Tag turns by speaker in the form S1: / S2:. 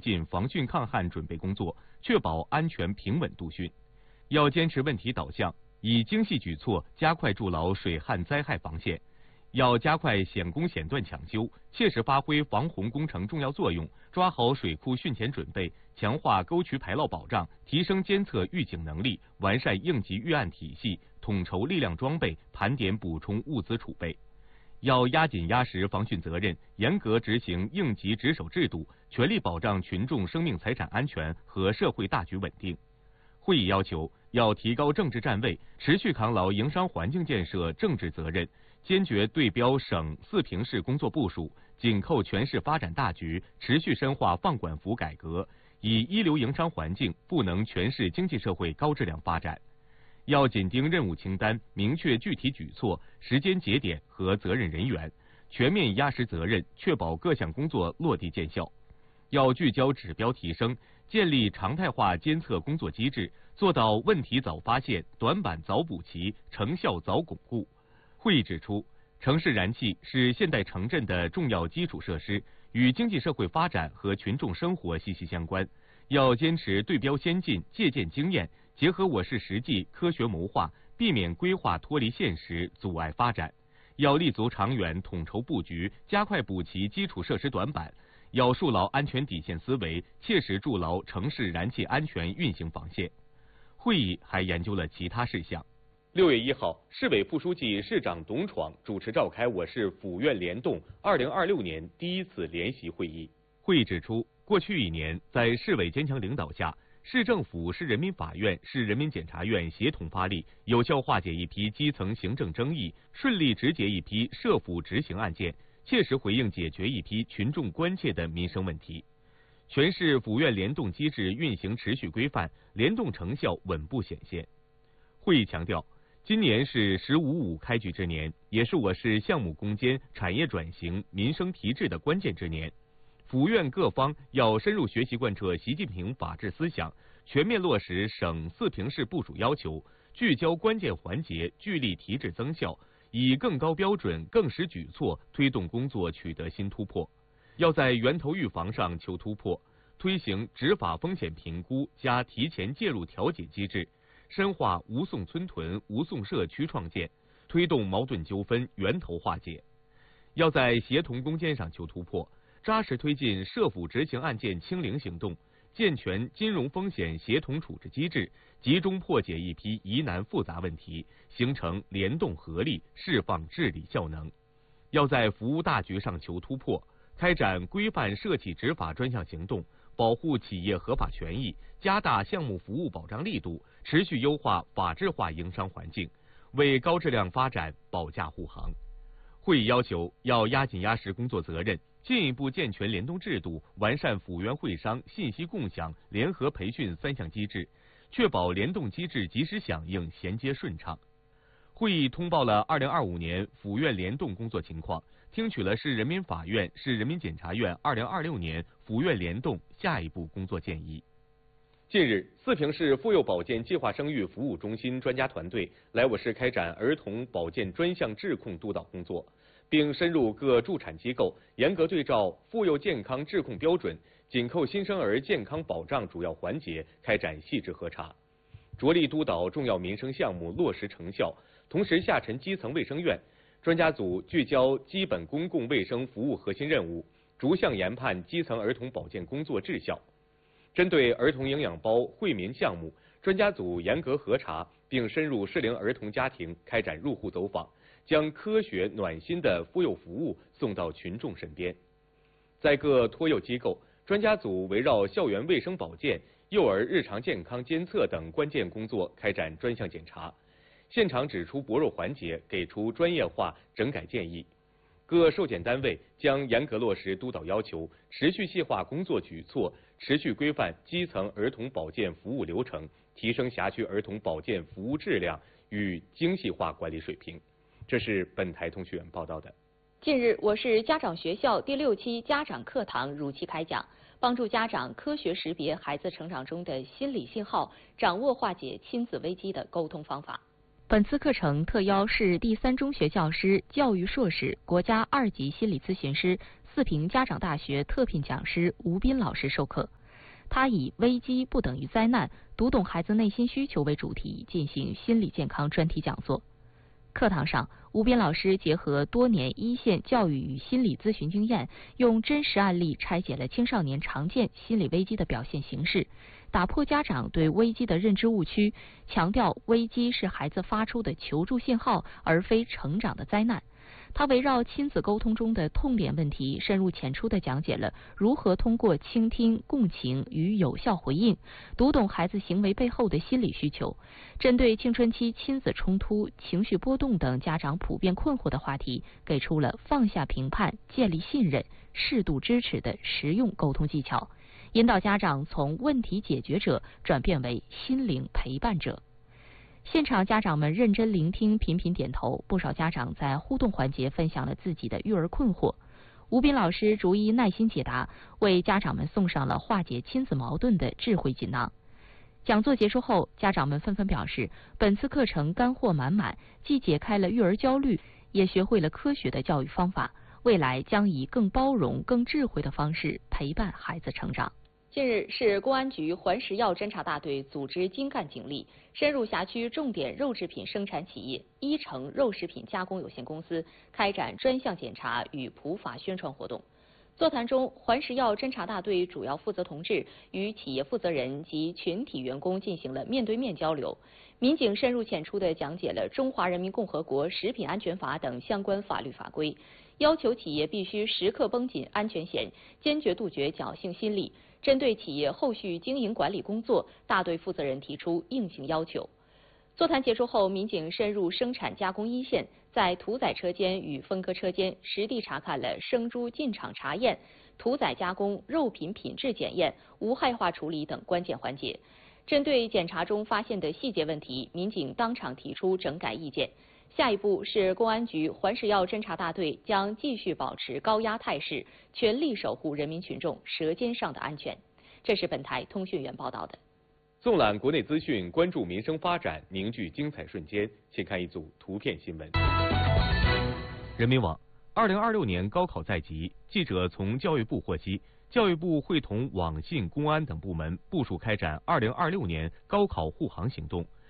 S1: 进防汛抗旱准备工作，确保安全平稳度汛。要坚持问题导向，以精细举措加快筑牢水旱灾害防线。要加快险工险段抢修，切实发挥防洪工程重要作用，抓好水库汛前准备，强化沟渠排涝保障，提升监测预警能力，完善应急预案体系，统筹力量装备，盘点补充物资储备。要压紧压实防汛责任，严格执行应急值守制度，全力保障群众生命财产安全和社会大局稳定。会议要求，要提高政治站位，持续扛牢营商环境建设政治责任，坚决对标省四平市工作部署，紧扣全市发展大局，持续深化放管服改革，以一流营商环境赋能全市经济社会高质量发展。要紧盯任务清单，明确具体举措、时间节点和责任人员，全面压实责任，确保各项工作落地见效。要聚焦指标提升，建立常态化监测工作机制，做到问题早发现、短板早补齐、成效早巩固。会议指出，城市燃气是现代城镇的重要基础设施，与经济社会发展和群众生活息息相关。要坚持对标先进、借鉴经验，结合我市实际，科学谋划，避免规划脱离现实，阻碍发展。要立足长远，统筹布局，加快补齐基础设施短板。要树牢安全底线思维，切实筑牢城市燃气安全运行防线。会议还研究了其他事项。6月1号，市委副书记、市长董闯主持召开我市府院联动2026年第一次联席会议。会议指出，过去1年，在市委坚强领导下，市政府、市人民法院、市人民检察院协同发力，有效化解一批基层行政争议，顺利执结一批涉府执行案件，切实回应解决一批群众关切的民生问题。全市府院联动机制运行持续规范，联动成效稳步显现。会议强调，今年是“十五五”开局之年，也是我市项目攻坚、产业转型、民生提质的关键之年。府院各方要深入学习贯彻习近平法治思想，全面落实省四平市部署要求，聚焦关键环节，聚力提质增效，以更高标准、更实举措推动工作取得新突破。要在源头预防上求突破，推行执法风险评估加提前介入调解机制，深化无讼村屯、无讼社区创建，推动矛盾纠纷源头化解。要在协同攻坚上求突破，扎实推进涉府执行案件清零行动，健全金融风险协同处置机制，集中破解一批疑难复杂问题，形成联动合力，释放治理效能。要在服务大局上求突破，开展规范涉企执法专项行动，保护企业合法权益，加大项目服务保障力度，持续优化法治化营商环境，为高质量发展保驾护航。会议要求，要压紧压实工作责任，进一步健全联动制度，完善府院会商、信息共享、联合培训3项机制，确保联动机制及时响应、衔接顺畅。会议通报了2025年府院联动工作情况，听取了市人民法院、市人民检察院2026年府院联动下一步工作建议。近日，四平市妇幼保健计划生育服务中心专家团队来我市开展儿童保健专项质控督导工作，并深入各助产机构，严格对照妇幼健康质控标准，紧扣新生儿健康保障主要环节开展细致核查，着力督导重要民生项目落实成效。同时，下沉基层卫生院专家组聚焦基本公共卫生服务核心任务，逐项研判基层儿童保健工作质效。针对儿童营养包惠民项目，专家组严格核查，并深入适龄儿童家庭开展入户走访，将科学暖心的妇幼服务送到群众身边。在各托幼机构，专家组围绕校园卫生保健、幼儿日常健康监测等关键工作开展专项检查，现场指出薄弱环节，给出专业化整改建议。各受检单位将严格落实督导要求，持续细化工作举措，持续规范基层儿童保健服务流程，提升辖区儿童保健服务质量与精细化管理水平。这是本台通讯员报道的。
S2: 近日，我市家长学校第6期家长课堂如期开讲，帮助家长科学识别孩子成长中的心理信号，掌握化解亲子危机的沟通方法。本次课程特邀市第3中学教师、教育硕士、国家2级心理咨询师四平家长大学特聘讲师吴斌老师授课。他以危机不等于灾难，读懂孩子内心需求为主题进行心理健康专题讲座。课堂上，吴斌老师结合多年一线教育与心理咨询经验，用真实案例拆解了青少年常见心理危机的表现形式，打破家长对危机的认知误区，强调危机是孩子发出的求助信号，而非成长的灾难。他围绕亲子沟通中的痛点问题，深入浅出地讲解了如何通过倾听、共情与有效回应，读懂孩子行为背后的心理需求。针对青春期亲子冲突、情绪波动等家长普遍困惑的话题，给出了放下评判、建立信任、适度支持的实用沟通技巧，引导家长从问题解决者转变为心灵陪伴者。现场家长们认真聆听，频频点头，不少家长在互动环节分享了自己的育儿困惑。吴斌老师逐一耐心解答，为家长们送上了化解亲子矛盾的智慧锦囊。讲座结束后，家长们纷纷表示，本次课程干货满满，既解开了育儿焦虑，也学会了科学的教育方法，未来将以更包容、更智慧的方式陪伴孩子成长。近日，市公安局环食药侦查大队组织精干警力，深入辖区重点肉制品生产企业一城肉食品加工有限公司，开展专项检查与普法宣传活动。座谈中，环食药侦查大队主要负责同志与企业负责人及群体员工进行了面对面交流，民警深入浅出地讲解了《中华人民共和国食品安全法》等相关法律法规，要求企业必须时刻绷紧安全弦，坚决杜绝侥幸心理。针对企业后续经营管理工作，大队负责人提出硬性要求。座谈结束后，民警深入生产加工一线，在屠宰车间与分割车间实地查看了生猪进场查验、屠宰加工、肉品品质检验、无害化处理等关键环节。针对检查中发现的细节问题，民警当场提出整改意见。下一步是公安局环食药侦查大队将继续保持高压态势，全力守护人民群众舌尖上的安全。这是本台通讯员报道的。
S1: 纵览国内资讯，关注民生发展，凝聚精彩瞬间。先看一组图片新闻。人民网：2026年高考在即，记者从教育部获悉，教育部会同网信、公安等部门部署开展2026年高考护航行动，